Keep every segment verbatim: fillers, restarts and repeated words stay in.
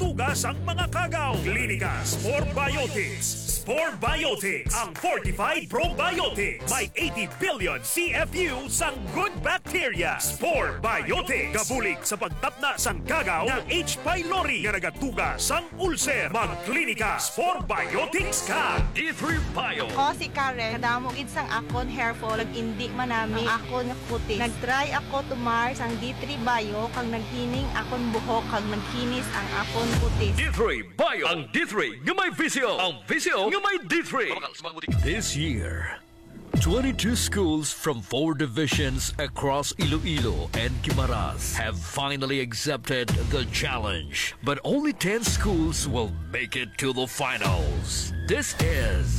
nagatugas ang mga kagaw. Klinika Spore Biotics. Spore Biotics, ang fortified probiotics. May eighty billion C F U sang good bacteria. Spore Biotics. Gabulig sa pagtapna sang kagaw ng H. pylori nga nagatuga sang ulcer. Mag-klinika Spore Biotics ka. D three Bio. Ako si Karen, kadamo gid sang akon hair fall, indi manami ang akon nga kutis. Nagtry ako tumar sang D three Bio kang naghining akon buhok kang nagkinis ang akon kutis. D three Bio. Ang D three nga may visio. Ang visio nga may D three. This year, twenty-two schools from four divisions across Iloilo and Guimaras have finally accepted the challenge. But only ten schools will make it to the finals. This is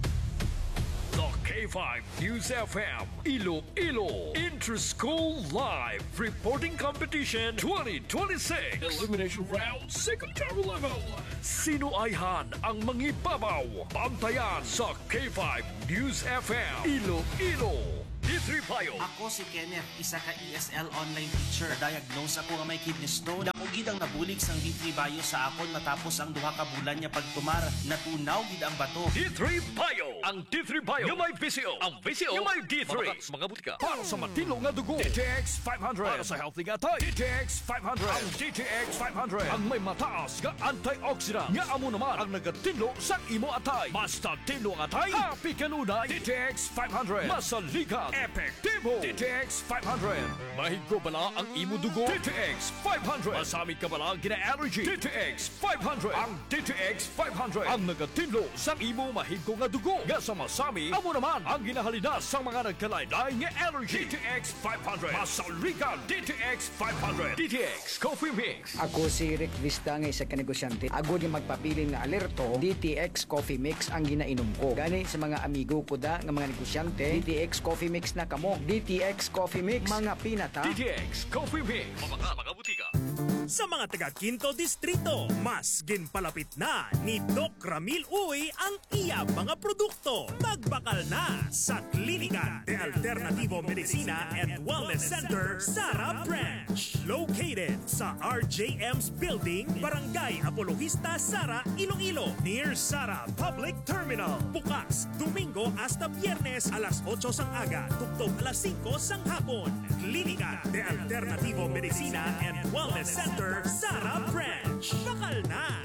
the K five News F M Iloilo Inter-School Live Reporting Competition twenty twenty-six Elimination Round Secondary Level. Sino ayhan ang mangibabaw? Bantayan sa K five News F M Iloilo. D three Bio. Ako si Kenneth, isa ka E S L online teacher. Diagnose ako nga may kidney stone. Dako gid ang nabulig sang D three Bio sa akon matapos ang duha ka bulan niya pagtumar. Natunaw gid ang bato. D three Bio. Ang D three Bio yung may visio. Ang visio yung may D three. Mga, mga butika. Para sa matino nga dugo. D T X five hundred. Para sa healthy nga tay. D T X five hundred. Ang D T X five hundred. Ang may mataas nga antioxidant. Nga amo naman ang nagatinlo sa imo atay. Basta tinlo ang atay. Happy kanunay. D T X five hundred. Masaligan. Epektibo. D T X five hundred. Mahigko bala ang imo dugo. D T X five hundred. Masami ka bala gina-allergy. D T X five hundred. Ang D T X five hundred. Ang nagatinlo sa imo mahigko nga dugo. Nga sa masami, amo naman ang ginahalinas sa mga nagkalaylay nga allergy. D T X five hundred. Masaligan. D T X five hundred. D T X Coffee Mix. Ako si Rick Vista nga isa ka negosyante. Ako di magpabilin nga alerto, D T X Coffee Mix ang ginainom ko. Gani sa mga amigo ko da nga mga negosyante, D T X Coffee Mix na kamo. D T X Coffee Mix, mga pinata. D T X Coffee Mix. Mga mga butika. Sa mga taga Quinto Distrito, mas ginpalapit na ni Doc Ramil Uy ang iya mga produkto. Magbakal na sa Klinika de Alternativo Medicina and Wellness Center, Sara Branch. Located sa R J M's Building, Barangay Apologista, Sara, Iloilo. Near Sara Public Terminal. Bukas, Domingo hasta Biyernes alas otso sang aga, tugtog alas singko sang hapon. Klinika de Alternativo Medicina and Wellness Center, Sara Branch. Bakal na!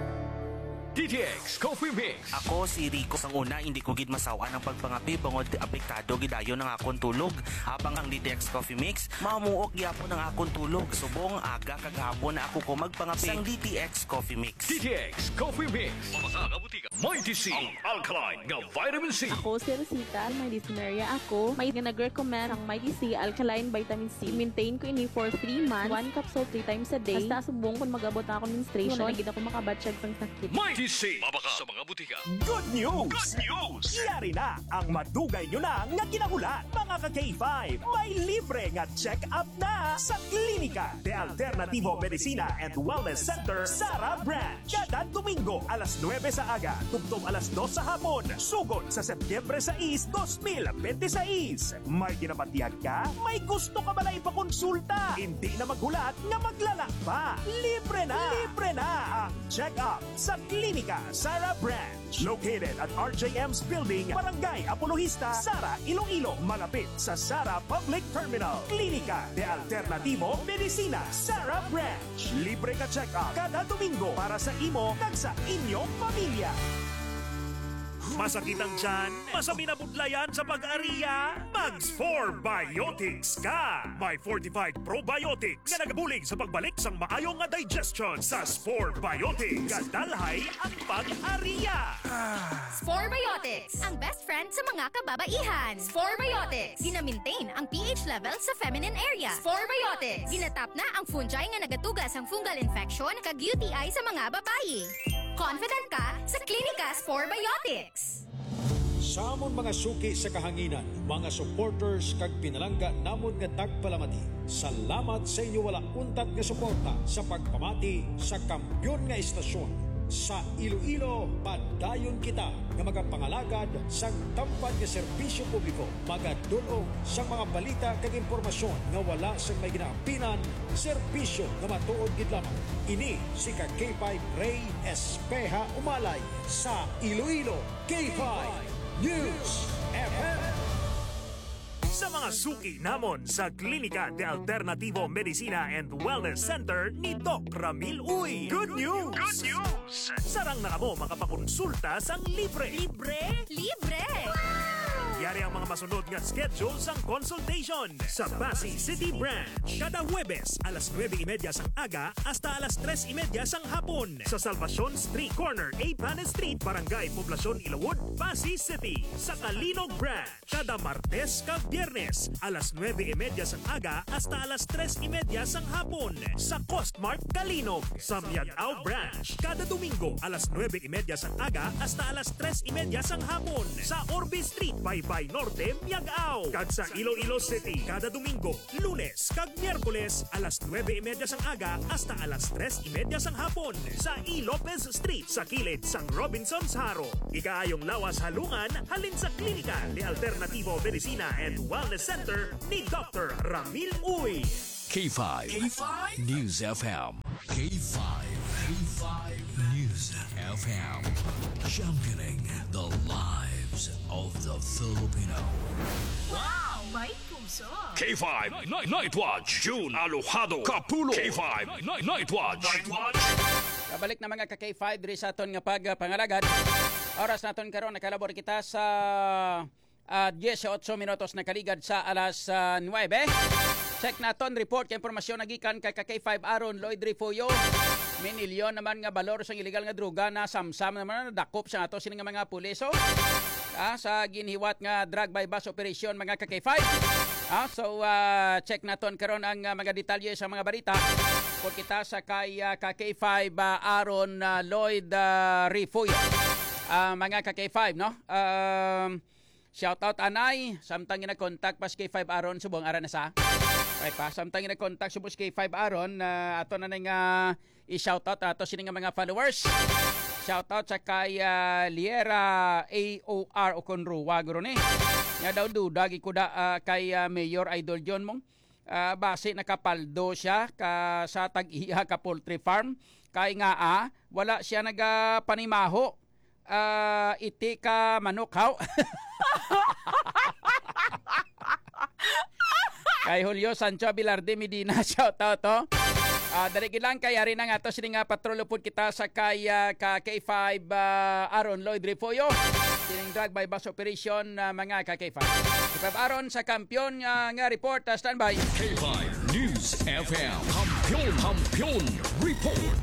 D T X Coffee Mix. Ako si Rico. Sang una, hindi ko gid masawan ang pagpangapi bangod apektado gidayon ng akon tulog. Habang ang D T X Coffee Mix, mamuok gyapon ang akon tulog. Subong aga kagahapon na ako ko magpangapi sang D T X Coffee Mix. D T X Coffee Mix. Mga butika. Mighty C. Ang alkaline nga vitamin C. Ako si Rosita, may dyspnea ako. May nag-recommend ang Mighty C Alkaline Vitamin C. Maintain ko ini for three months. One capsule three times a day. Basta subong kung mag-abot na ako menstruation. Wala gid ako makabatsyag sang sakit. Mighty C. Mabaka sa mga butika. Good news! Good news! Yari na ang madugay nyo na nga kinahulan. Mga ka K five, may libre nga check-up na sa Klinika de Alternativo Medicina and Wellness Center, Sara Branch. Kada Domingo, alas nuwebe sa aga, tugtog alas dos sa hapon. Sugod sa Setyembre sais, dos mil twenty-six. May ginapatiyag ka? May gusto ka ba na ipakonsulta? Hindi na maghulat nga maglalak pa. Libre na! Libre na ang check-up sa Klinika Sara Branch. Located at R J M's Building, Barangay Apologista, Sara, Iloilo. Malapit sa Sara Public Terminal. Klinika de Alternativo Medicina, Sara Branch. Libre ka check-up kada Domingo para sa imo kag sa inyong pamilya. Masakit ang tiyan? Masami na budlayan sa pag-ariya? Mags four Biotics ka! May fortified probiotics nga nagabulig sa pagbalik sang maayong nga digestion sa Spore Biotics. Kadalhay ang pag-ariya! Spore Biotics, ang best friend sa mga kababaihan. Spore Biotics, gina-maintain ang pH level sa feminine area. Spore Biotics, ginatap na ang fungi nga nagatugas ang fungal infection kag U T I sa mga babae. Confident ka sa Klinika Spore Biotics. Sa amon mga suki sa kahanginan, mga supporters kag pinalangga namon nga tagpalamati. Salamat sa inyo wala untat nga suporta sa pagpamati sa kampyon nga istasyon. Sa Iloilo, padayon kita nga magapangalagad sa tampad nga serbisyo publiko, magadulong sa mga balita kag impormasyon nga wala sa may ginaapinan, serbisyo nga matuod gid lamang. Ini si ka K five Ray Espeja Umalay sa Iloilo K five News F M. Sa mga suki namon sa Klinika de Alternativo Medicina and Wellness Center ni Doc Ramil Uy. Good news! Good news! Sarang na kamo makapakonsulta sang libre. Libre? Libre! Yari ang mga masunod nga schedule sang consultation sa Pasig City Branch. Kada Huwebes, alas nueve y media sang aga hasta alas tres y media sang hapon. Sa Salvacion Street Corner, A. Panes Street, Barangay Poblacion, Ilawod, Pasig City. Sa Kalinog Branch, kada Martes kag Biyernes, alas nueve y media sang aga hasta alas tres y media sang hapon. Sa Costmart Kalinog. Sa Miagao Branch, kada Domingo, alas nueve y media sang aga hasta alas tres y media sang hapon. Sa Orbe Street, Baybay Norte, Miagao. Kag sa Iloilo City, kada Domingo, Lunes kag Miyerkules, alas nueve y media sang aga hasta alas tres y media sang hapon. Sa E. Lopez Street, sa kilid sang Robinson's Haro. Ikaayong lawas halungan, halin sa Klinika de Alternativo Medicina and Wellness Center ni Doctor Ramil Uy. K five. K five News F M. K five. K five News F M. Championing the lives of the Filipino. Wow! May puso! K five Night, Night Watch. June Alojado Capulo. K five Night, Night Watch. Night Watch. Kabalik na mga ka K five diri sa aton nga pagpangalagad. Oras naton karon nakalabor kita sa uh, eighteen minutos na kaligad sa alas uh, nine. Check naton report kay impormasyon nagikan kay K five Aaron Lloyd Rifuyo. Minilyon naman nga balor sa illegal nga droga na samsam naman dakop sa ato sini nga mga puliso. Ah, sa ginhiwat nga drug by bus operation mga ka K five. Ah, so uh, check naton karon ang uh, mga detalye sa mga balita. Kung kita sa kay uh, K five uh, Aaron uh, Lloyd uh, Rifuyo. Uh, mga ka K five, no? Um, shout out anay, samtang ina-contact pas K five Aaron subong ara na sa. Okay pa, samtang ina-contact subong K five Aaron, uh, ato na nga uh, i-shout out ato sini nga mga followers. Shout out sa kay uh, Liera A O R Oconrua guro ni. Nga daw duda gikuda uh, kay uh, Mayor Idol John mong uh, base nakapaldo siya ka sa tag-iya ka poultry farm kay nga ah, wala siya nagapanimaho. Uh, iti ka manok haw. Kay Julio Sancho Bilarde Medina, shout out to. Uh, dali lang kay ari na nga to sini nga patrol pud kita sa kay uh, ka K five uh, Aaron Lloyd Rifuyo. Sining drug by bus operation uh, mga ka K five. K five Aaron sa kampiyon uh, nga report uh, standby. K five News F M. Kampiyon, kampiyon report.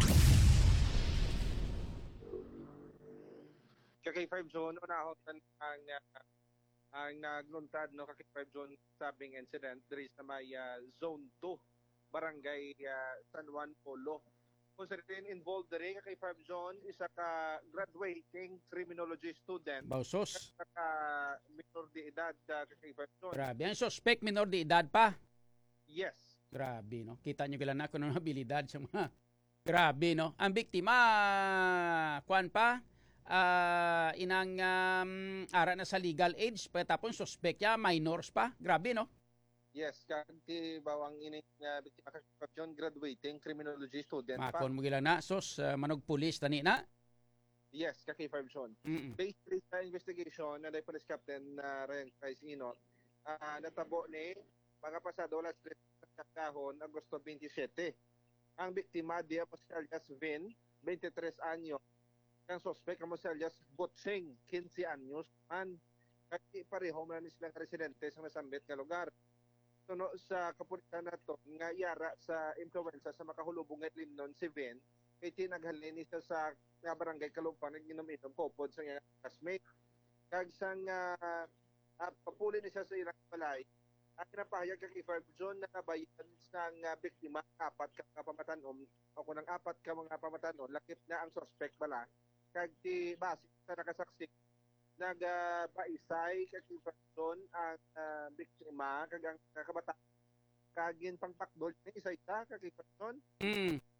K five Zone, unahon ang ang, uh, ang nagluntad no K five Zone sabing incident there is na may uh, Zone two Barangay uh, San Juan Polo. Kung sa rin involved dere K five Zone isa ka graduating criminology student. Bausos. Isa ka minor de edad uh, K five Zone. Grabe, ang suspect minor de edad pa. Yes. Grabe, no? Kita nyo kailan ako ng habilidad sa mga... Grabe, no? Ang biktima, kuan pa, uh, inang um, ara na sa legal age, tapos suspect ya, minors pa. Grabe, no? Yes, kasi bawang ining uh, biktima ka John graduating criminology student pa. Makon mo gila na, sos, uh, manog pulis, tani na? Yes, ka K five Zone. Mm-mm. Based sa investigation na uh, Police Captain uh, Ryan Caisino, uh, natabo ni mga pasado alas tres sa kahon, Agosto twenty-seven. Ang biktima dia Mosalias Vin, twenty-tres anyos. Ang suspect ang Mosalias Botsing, fifteen anyos. Man, kasi pareho man silang residente sa nasambit nga lugar. Suno sa kapulisan nato nga yara sa influenza sa makahulubong at limnon si Vin, kay tinaghalin isa sa nga barangay Kalupang nag-inom-inom popod sa nga classmate. Kag sang uh, uh, papuli ni siya sa ilang balay, ang pinapahayag kang K five Zone na nabayan ng uh, biktima, apat ka mga pamatanon, o kung ng apat ka mga pamatanon, lakip na ang suspect bala. Kag ti base sa nakasaksi, nagbaisay uh, kag K five Zone ang uh, biktima, kag ang kakabata, kagin pangpakdol ni isa-isa kag K five Zone. Mm.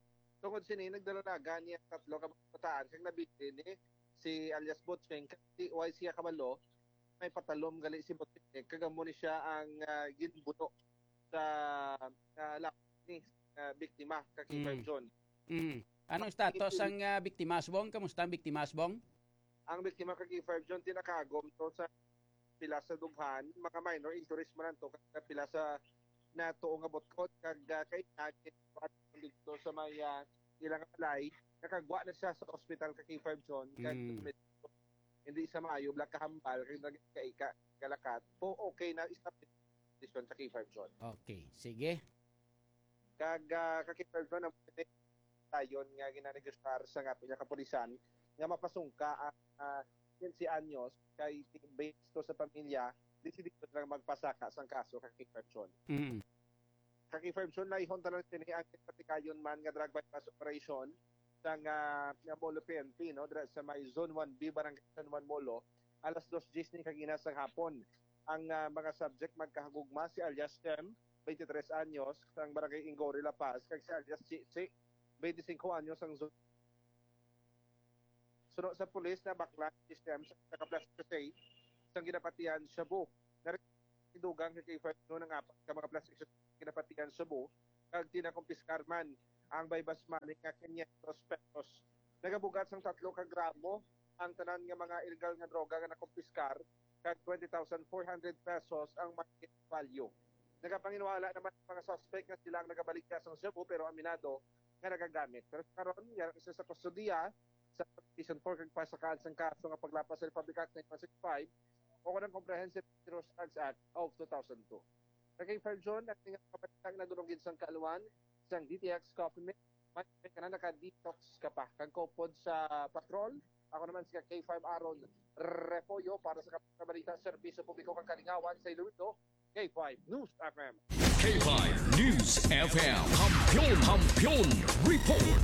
Tungod sini nagdalalaga niya tatlo ka bataan kag nabili ni si alias Botcheng kasi why siya kabalo may patalom gali si Botcheng kagamo ni siya ang uh, ginbuto sa uh, ni uh, biktima kag Mm. John. Mm. Anong status ang uh, biktima Asbong? Kamusta ang biktima Asbong? Ang biktima kag John tinakagom to sa pila sa dughan, mga minor injuries man to kag pila sa na tuong abot ko kag uh, kay dito sa may uh, ilang alay nakagwa na siya sa ospital kag John kag Mm. hindi sa maayo black kahambal kag nagkaika kalakat po okay na establish condition sa K five John. Okay, sige. Kag uh, kag John ang tayon nga ginanegostar sa nga pinya kapulisan nga mapasungka ang uh, quince anyos kay based to sa pamilya desidido lang magpasaka sang kaso kag K five John. Mm. Kag K five John naihon tanan sini ang patikayon man nga drug bypass operation sang uh, nga Molo P N P no dra sa may Zone one B Barangay San Juan Molo alas dos diyes ni kagina sang hapon. Ang uh, mga subject magkahagugma si alias Tem, twenty-tres anyos, sang Barangay Ingori La Paz, kag si alias Chichi, twenty-cinco anyos ang Zone. Suno sa pulis na bakla system sa Plastic Say sang ginapatian Shabu. Naridugang kay first no ng apat ka mga plastic ginapatian Shabu kag tinakumpiskar man ang baybas money nga quinientos pesos. Nagabugat sang tatlo ka gramo ang tanan nga mga illegal nga droga nga nakumpiskar kag twenty thousand four hundred pesos ang market value. Nagapanginiwala naman ang mga suspect nga sila ang nagabalik sa Cebu pero aminado nga nagagamit. Pero karon yan isa sa kustodiya sa Petition for kag pasakaan sang kaso nga paglapas sa Republic Act nineteen sixty-five o kanang Comprehensive Drugs Act of two thousand two. Kay Fair John at nga kapatang nadurugin sang kaaluan sang D T X Coffee Mix may kana naka-detox ka pa kag kopod sa patrol. Ako naman si K five Aaron Repoyo para sa kabalita serbisyo publiko kang Kalingawan sa Iloilo. K five News F M. K five News F M. Kampiyon, Kampiyon Report.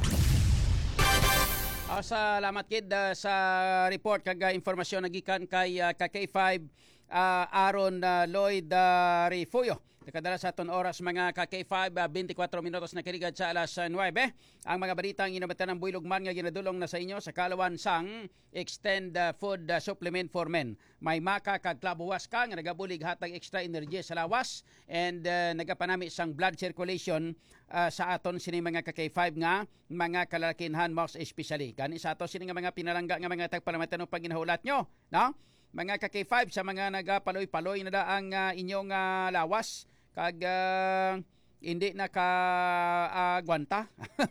Uh, salamat kid uh, sa report kag uh, informasyon nagikan kay uh, K five uh, Aaron uh, Lloyd uh, Refuyo. Nakadala sa aton oras mga ka K five, uh, twenty-four minutos na kiligad sa alas nine. Ang mga balitang inabatan ng Buylogman nga ginadulong na sa inyo sa kalawan sang Extend uh, Food uh, Supplement for Men. May maka kag klabuwas ka nga nagabulig hatag extra energy sa lawas and uh, nagapanami sang blood circulation uh, sa aton sini mga ka K five nga mga kalalakinhan most especially. Gani sa aton sini nga mga pinalangga nga mga tagpalamatanong paginahulat nyo, no? Mga ka K five sa mga nagapaloy-paloy na daang uh, inyong uh, lawas kag uh, hindi na ka uh, gwanta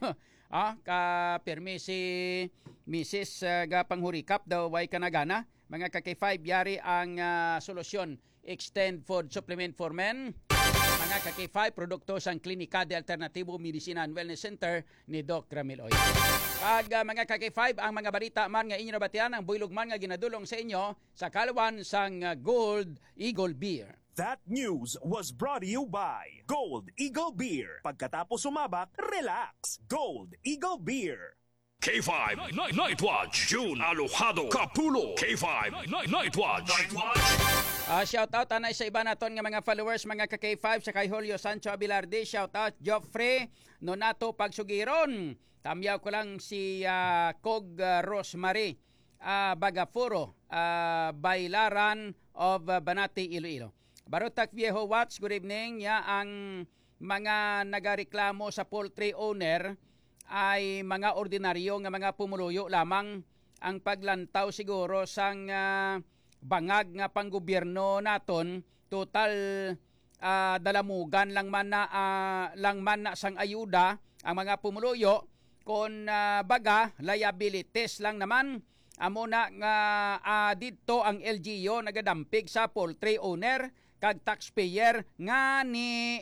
ah ka permi si Missus Uh, gapanghurikap daw way kanagana mga ka K five yari ang uh, solusyon Extend Food Supplement for Men. Mga ka K five produkto sang Klinika de Alternatibo Medicina and Wellness Center ni Doc Ramil Oy. Kag uh, mga ka K five ang mga balita man nga inyo nabatian ang Buylogman nga ginadulong sa inyo sa kalawan sang uh, Gold Eagle Beer. That news was brought to you by Gold Eagle Beer. Pagkatapos sumabak, relax. Gold Eagle Beer. K five Night, Night Watch. June Alojado Capulo. K five Night, Night Watch. Night Watch. Uh, shout out anay sa iba naton nga mga followers mga ka K five sa kay Julio Sancho Abilarde. Shout out Joffrey Nonato Pagsugiron. Tamyaw ko lang si uh, Cog uh, Rosemary uh, Bagafuro uh, Bailaran of uh, Banati Iloilo. Barutak Viejo Watch, good evening. Ya, ang mga nagareklamo sa poultry owner ay mga ordinaryo nga mga pumuluyo lamang. Ang paglantaw siguro sang uh, bangag nga panggobyerno naton total uh, dalamugan lang man na uh, lang man na sang ayuda ang mga pumuluyo kon uh, baga liabilities lang naman. Amo na nga uh, dito ang L G U nagadampig sa poultry owner kag taxpayer ngani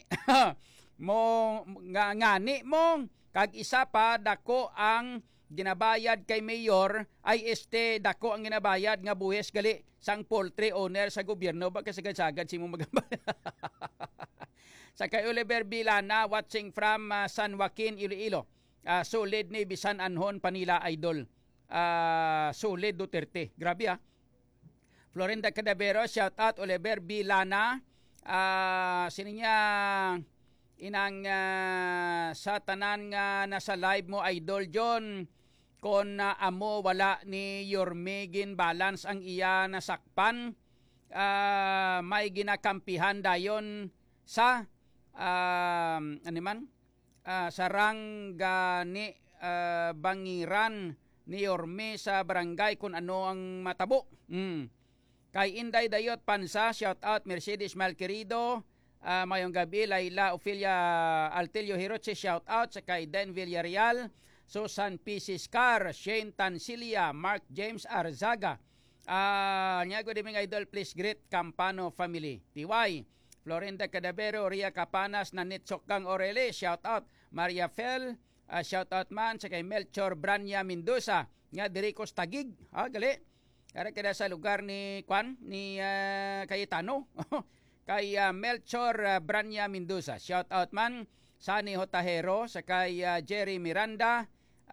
mo nga ngani mo kag isa pa dako ang ginabayad kay mayor ay este dako ang ginabayad nga buhes gali sang poultry owner sa gobyerno ba kasi sagad si mo magabayad. Sa kay Oliver Bilana watching from uh, San Joaquin Iloilo. Uh, solid ni Bisan Anhon Panila Idol. Uh, solid Duterte. Grabe ah. Florinda Cadavero, shout out Oliver Bilana. Uh, sino niya inang uh, sa tanan nga nasa live mo Idol John kon uh, amo wala ni Yormegin balance ang iya nasakpan uh, may ginakampihan dayon sa uh, ano man uh, sarang gani uh, bangiran ni Yorme sa barangay kung ano ang matabo. Mm. Kay Inday Dayot Pansa, shout out Mercedes Malquerido. Uh, mayong gabi, Laila Ophelia Altilio Hiroche, shout out sa kay Den Villarreal, Susan P. Siscar, Shane Tancilia, Mark James Arzaga. Uh, nya good evening Idol, please greet Campano family. T Y, Florinda Cadavero, Ria Capanas, Nanit Sokgang Orele, shout out. Maria Fel, uh, shout out man sa kay Melchor Branya Mendoza, nga Diricos Tagig. Ah, gali. Kaya kada sa lugar ni Kwan, ni uh, Cayetano. Kay uh, Melchor uh, Branya Mendoza. Shout out man Sani Hotahero sa kay uh, Jerry Miranda.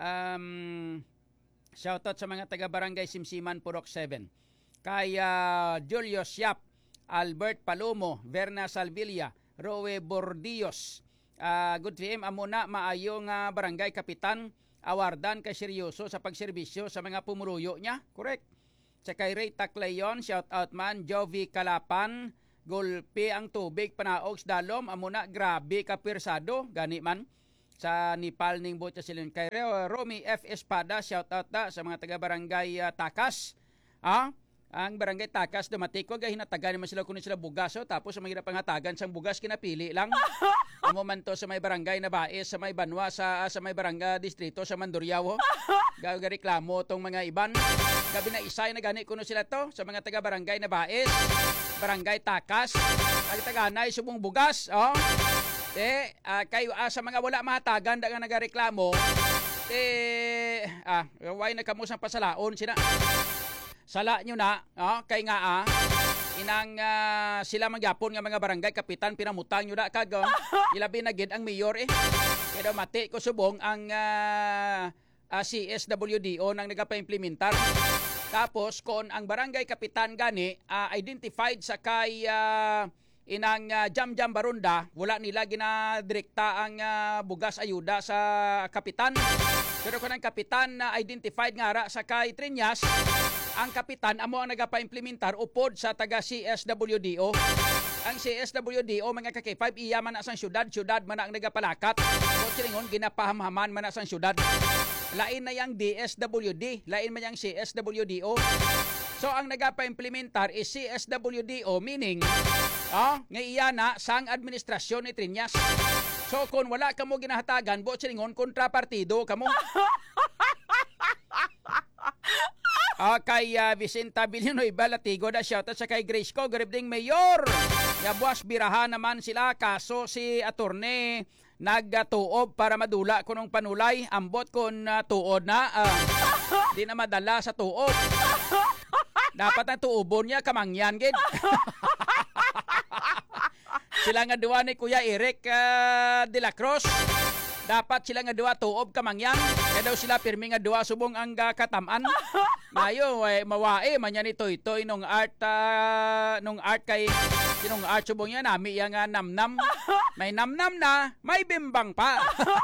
Um, shout out sa mga taga Barangay Simsiman Purok seven. Kay uh, Julio Siap, Albert Palomo, Verna Salvilla, Roe Bordillos. Uh, good P M amo na maayong uh, barangay kapitan awardan kay seryoso sa pagserbisyo sa mga pumuruyo niya. Correct. Sa kay Ray Taclayon, shout out man Jovi Kalapan. Gulpi ang tubig panaog sa dalom amo na grabe ka persado gani man sa Nipal ning Butya Silon kay Romy F Espada, shout out ta sa mga taga barangay uh, Takas. Ah, ang barangay Takas dumatiko gay hinatagan man sila kuno sila bugaso tapos sa mahirap pangatagan sang bugas kinapili lang. Amo man to sa may barangay na Baes, sa may Banwa, sa sa may barangay distrito sa Mandurriao. Gaga reklamo tong mga iban. Gabi na isay na gani kuno sila to sa mga taga barangay na Baes, barangay Takas, ang taganay subong bugas, oh. Eh uh, kayo uh, sa mga wala mahatagan da nga nagareklamo, eh ah way na kamo sang pasalaon sina. Sala nyo na, oh, kay nga ah inang uh, sila magyapon nga mga barangay kapitan pinamutang nyo na kag oh, ilabi na gid ang mayor eh. Kaya mati ko subong ang uh, uh, C S W D O nang nagapa-implementar. Tapos kon ang barangay kapitan gani uh, identified sa kay uh, inang uh, Jam-Jam Barunda, wala nila ginadirekta ang uh, bugas ayuda sa kapitan. Pero kung ang kapitan na uh, identified nga ra sa kay Triñas, ang kapitan amo ang nagapa-implementar upod sa taga C S W D O. Ang C S W D O mga ka-K five iya man na sang syudad, syudad man ang nagapalakat. O silingon ginapahamhaman man na sang syudad. Lain na yang D S W D, lain man yang C S W D O. So ang nagapa-implementar is C S W D O meaning oh, nga iya na sang administrasyon ni Triñas. So kung wala kamo ginahatagan, bo silingon kontrapartido kamo. Uh, kay uh, Vicenta Villanueva Latigo da shout out sa kay Grace ko, good evening Mayor. Yabuas birahan naman sila kaso si attorney nagtuob para madula kunong panulay ambot kun uh, tuod na uh, di na madala sa tuob. Dapat ang tuobon niya kamangyan gid. Sila nga duwa ni Kuya Eric uh, de la Cruz. Dapat sila nga duwa tuob kamangyan. Kaya daw sila pirmi nga duwa subong ang uh, kataman. Mayo eh, mawae man yan ito ito nung art uh, nung art kay sinong art subong yan nami yang uh, namnam. May namnam na, may bimbang pa.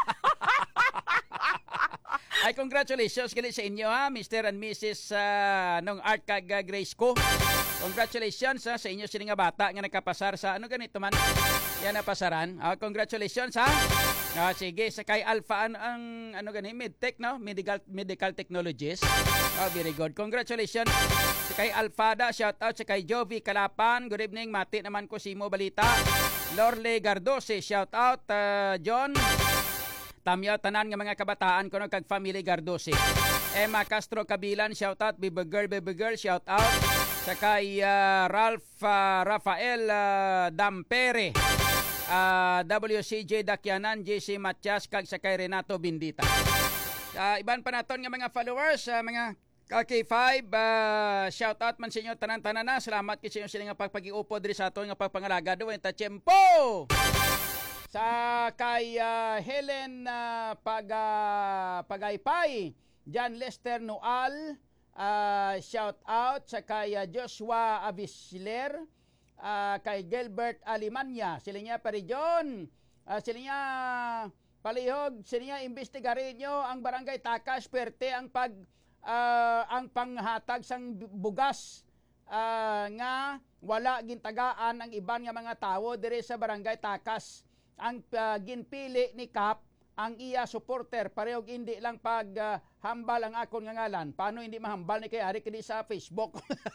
Ay congratulations gali sa inyo ha, Mister and Missus Uh, nung art kag uh, Grace ko. Congratulations ha, sa inyo sila nga bata nga nakapasar sa ano ganito man. Yan na pasaran. Uh, congratulations ha. Uh, sige, sa kay Alpha an, ang ano gani medtech no, medical medical technologies. Oh, very good. Congratulations. Sa kay Alfada, shout out sa kay Jovi Kalapan. Good evening, mati naman ko si mo balita. Lorle Gardose, shout out uh, John. Tamyaw tanan nga mga kabataan ko no kag family Gardose. Emma Castro Kabilan, shout out. Baby girl, baby girl, shout out. Sa kay uh, Ralph uh, Rafael uh, Dampere. Uh, W C J Dakyanan, J C Matias, kag sa kay Renato Bindita. Uh, iban pa naton nga mga followers, uh, mga K five, uh, shout out man sa inyo tanan-tanan na. Salamat kay sa inyo sila nga pagpag-iupo diri sa aton nga pagpangalaga do ta tiyempo. Sa kay uh, Helen uh, pag uh, Pagaypay, John Lester Noal, uh, shout out sa kay uh, Joshua Avisler, uh, kay Gilbert Alimanya, sila niya pa region. Uh, sila niya palihog, sila niya imbestigarin nyo ang barangay Takas, perte ang pag uh, ang panghatag sang bugas uh, nga wala gintagaan ang iban nga mga tawo dire sa barangay Takas. Ang uh, ginpili ni Kap ang iya supporter parehog hindi lang pag uh, hambal ang akon nga ngalan. Paano hindi mahambal ni kay Ari kini sa Facebook?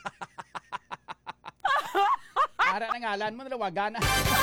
Ara na ngalan mo nawagan.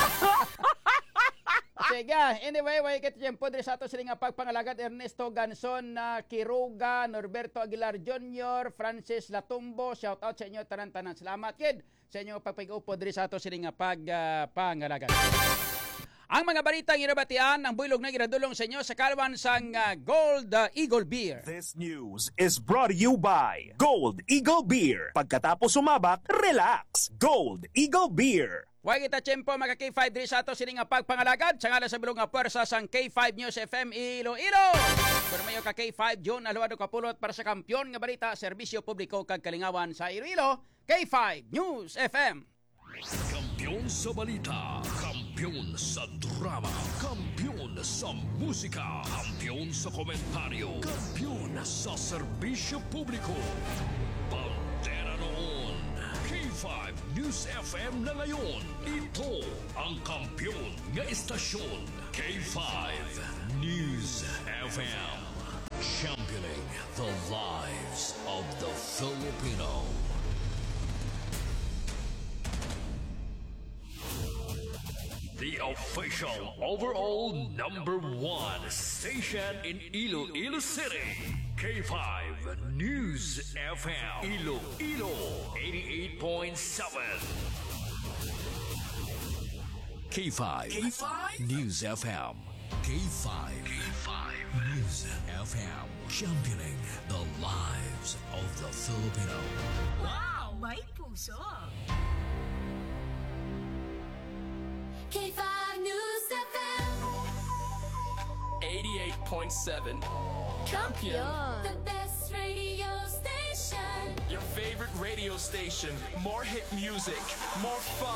Sige, anyway, way kit tiempo diri sa ato sila nga pagpangalagad Ernesto Ganson, uh, Quiroga, Norberto Aguilar Junior, Francis Latumbo, shout out sa inyo tanan-tanan. Salamat kid sa inyo pagpag-upo diri sa ato sila nga pagpangalagad. Ang mga balitang inabatian ang buylog na giradulong sa inyo sa kalawan sang uh, Gold uh, Eagle Beer. This news is brought to you by Gold Eagle Beer. Pagkatapos sumabak, relax. Gold Eagle Beer. Huwag kita tiyempo mga K five diri sa ato sini nga pagpangalagad sa ngalan sa bilog nga puwersa sang K five News F M Iloilo. Kung mayo ka K five June aluwado ka pulot para sa kampyon nga balita, serbisyo publiko kag kalingawan sa Iloilo, K five News F M. Kampiyon sa balita, kampiyon sa drama, kampiyon sa musika, kampiyon sa komentaryo, kampiyon sa serbisyo publiko. Pantera noon, K five News F M na ngayon. Ito ang kampiyon nga istasyon, K five News F M. Championing the lives of the Filipino. The official overall number one station in Iloilo City, K five News F M, Iloilo eighty-eight point seven. K five, K five News F M, K five, K five News F M, championing the lives of the Filipino. Wow, may puso! K five News F M eighty-eight point seven. Champion. The best radio station. Your favorite radio station. More hit music, more fun.